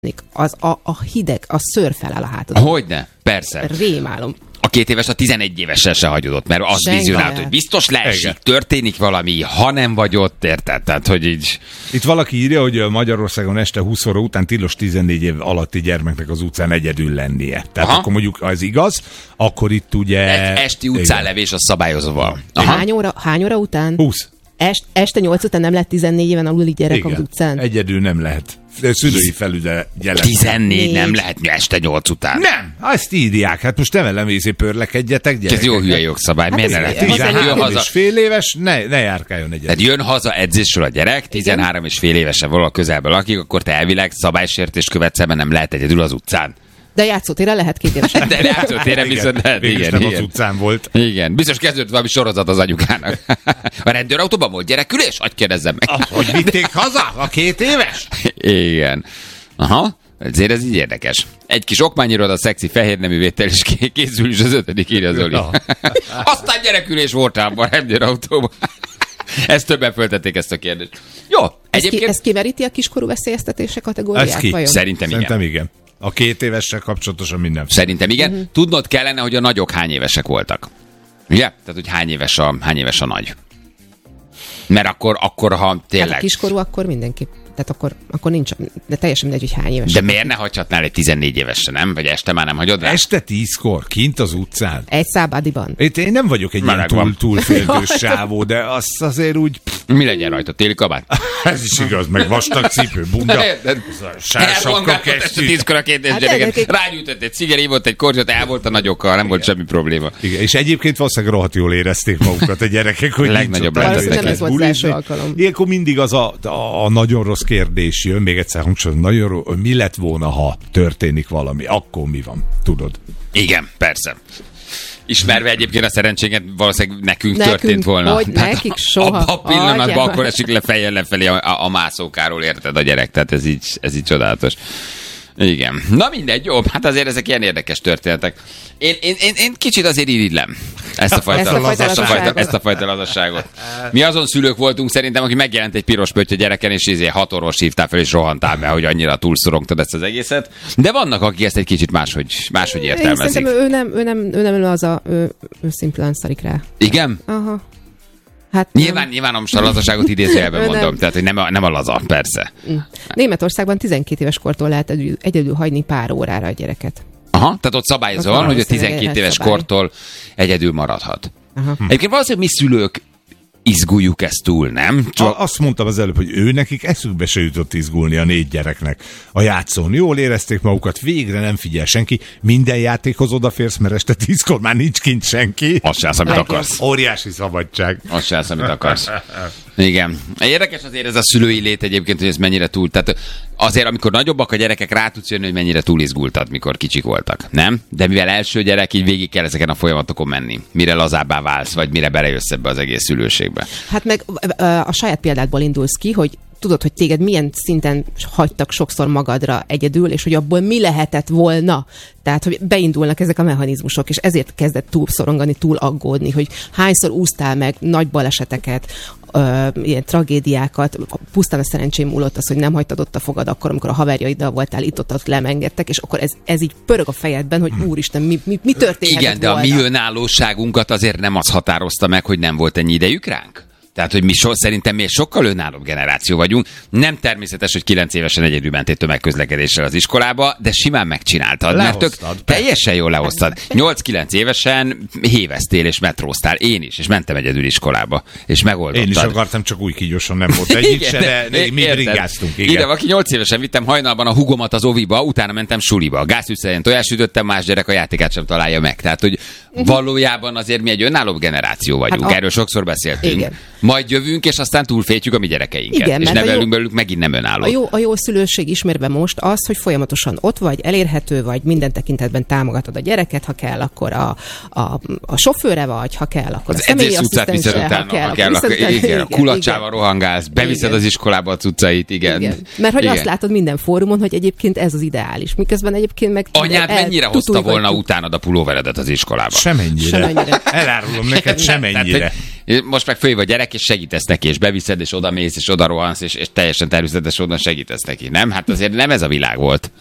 az a hideg, a szőr feláll a hátad. Hogyne, persze. Rémálom. A 2 éves a 11 évesen se hagyodott, mert az vizionált, hogy biztos leesik, történik valami, ha nem vagy ott, érted? Tehát, hogy így... Itt valaki írja, hogy Magyarországon este 20 óra után tilos 14 év alatti gyermeknek az utcán egyedül lennie. Tehát akkor mondjuk, ha ez igaz, akkor itt ugye... Esti utcánlevés a szabályozva. Hány óra után? 20. Este 8 után nem lehet 14 éven aluli gyerek az utcán? Egyedül nem lehet. Szülői felügyelet. 14 nem lehet este 8 után. Nem, ezt írják. Hát most nem ellenvészé pörlekedjetek, gyerekek. Ez jó hülye jogszabály. Hát miért ne lehet? 13 és fél éves, ne járkáljon egyedül. Tehát jön haza edzésről a gyerek, 13 és fél évesen valahol közelben lakik, akkor te elvileg szabálysértést követsz, mert nem lehet egyedül az utcán. De játszótéren lehet 2 évesen. De játszótéren viszont lehet, igen. Nem az utcán volt. Igen, biztos kezdődött valami sorozat az anyukának. A rendőrautóban volt gyerekülés? Hadd kérdezzem meg. Hogy vitték haza a 2 éves? Igen. Aha, ezért ez így érdekes. Egy kis okmányiroda, szexi fehérneművétel is készül is az 5. írja Zoli. Aztán gyerekülés volt ám a rendőrautóban. Ezt többen föltették ezt a kérdést. Jó, egyébként... Ez kimeríti a kiskorú veszélyeztetése kategóriát? Vajon? Szerintem igen. A 2 évessel kapcsolatosan minden. Szerintem igen. Tudnod kellene, hogy a nagyok hány évesek voltak. Ugye? Tehát, hogy hány éves a nagy. Mert akkor ha tényleg... Hát a kiskorú, akkor mindenki. Tehát akkor nincs, de teljesen mindegy, hogy hány éves. De miért ne hagyhatnál egy 14 évesen, nem? Vagy este már nem hagyod rá? Este 10-kor, kint az utcán. Egy szábádiban. Én nem vagyok egy ilyen túlféltős sávó, de azt azért úgy... Mi legyen rajta? Téli kabát? Ez is igaz, meg vastag cipő, bunda. Elvongatott este 10-kor a 2 éves gyereket. Rágyújtott egy ciger, ívott egy kortyot, el volt a nagyokkal, nem volt semmi probléma. Igen, és egyébként valószínűleg rohadt jól érezték magukat a gyerekek, hogy legnagyobb nem ez volt az első alkalom. Ilyenkor mindig az a nagyon rossz kérdés jön, még egyszer hangsúlyozom, nagyon mi lett volna, ha történik valami, akkor mi van, tudod? Igen, persze. Ismerve egyébként a szerencsénket, valószínűleg nekünk történt volna. Hogy nekik soha. A pillanatban akkor esik lefelé a mászókáról, érted a gyerek, tehát ez így csodálatos. Igen. Na mindegy, jó, hát azért ezek ilyen érdekes történetek. Én kicsit azért irigylem ezt a fajta lazasságot. Mi azon szülők voltunk szerintem, aki megjelent egy piros pötty a gyereken, és 6 orvos hívtál fel, és rohantál, mert hogy annyira túlszorongtad ezt az egészet. De vannak, akik ezt egy kicsit máshogy értelmezik. Szerintem ő nem ő szimplán szarik rá. Igen? Aha. Hát nyilván most a lazaságot idézőjelben mondom, tehát hogy nem a laza, persze. Németországban 12 éves kortól lehet egyedül hagyni pár órára a gyereket. Aha, tehát ott szabályozva van, hogy a 12 éves kortól egyedül maradhat. Aha. Egyébként valószínűleg mi szülők izguljuk ezt túl, nem? Azt mondtam az előbb, hogy nekik eszükbe se jutott izgulni a 4 gyereknek. A játszón jól érezték magukat, végre nem figyel senki, minden játékhoz odaférsz, mert este 10-kor már nincs kint senki. Azt se amit akarsz. Óriási szabadság. Azt se amit akarsz. Igen. Érdekes azért ez a szülői lét egyébként, hogy ez mennyire túl. Tehát azért, amikor nagyobbak a gyerekek, rá tudsz jönni, hogy mennyire túl izgultad, mikor kicsik voltak, nem? De mivel első gyerek, így végig kell ezeken a folyamatokon menni. Mire lazábbá válsz, vagy mire belejössz ebbe az egész szülőségbe. Hát meg a saját példádból indulsz ki, hogy tudod, hogy téged milyen szinten hagytak sokszor magadra egyedül, és hogy abból mi lehetett volna. Tehát, hogy beindulnak ezek a mechanizmusok, és ezért kezdett túl szorongani, túl aggódni, hogy hányszor úsztál meg nagy baleseteket, ilyen tragédiákat, pusztán a szerencsém múlott az, hogy nem hagytad ott a fogad akkor, amikor a haverjaiddal voltál, itt-ott lemengedtek, és akkor ez így pörög a fejedben, hogy úristen, mi történhetett igen, de volna? A mi önállóságunkat azért nem az határozta meg, hogy nem volt ennyi idejük ránk? Tehát, hogy szerintem mi sokkal önállóbb generáció vagyunk. Nem természetes, hogy 9 évesen egyedül mentél tömegközlekedéssel az iskolába, de simán megcsináltad. Mert teljesen jól lehoztad. 8-9 évesen héveztél és metróztál. Én is, és mentem egyedül iskolába. És megoldottad. Én is akartam, csak úgy kígyosan nem volt egyik se, de mi brigáztunk. Ide, aki 8 évesen vittem hajnalban a hugomat az oviba, utána mentem suliba. A gázfűszerén tojásütöttem, más gyerek a játékát sem találja meg. Tehát, hogy valójában azért mi egy önállóbb generáció vagyunk. Hát erről sokszor beszéltünk. Igen. Majd jövünk, és aztán túlfétjük a mi gyerekeinket. Igen, és nevelünk belőlük megint nem önálló. A jó szülőség ismerve most az, hogy folyamatosan ott vagy, elérhető vagy, minden tekintetben támogatod a gyereket, ha kell, akkor a sofőre vagy, ha kell, akkor az edzésutcát viszed utána, ha kell, a kulacsával rohangálsz, beviszed az iskolába a cuccait, igen. Mert hogy azt látod minden fórumon, hogy egyébként ez az ideális. Miközben egyébként meg... Anyád mennyire hozta volna utánad a pulóveredet az iskolába? Semennyire. Elárulom neked, semennyire. Most meg följév a gyerek, gyerek, és segítesz neki, és beviszed, és oda mész, és oda rohansz, és teljesen természetes oda segítesz neki. Nem? Hát azért nem ez a világ volt.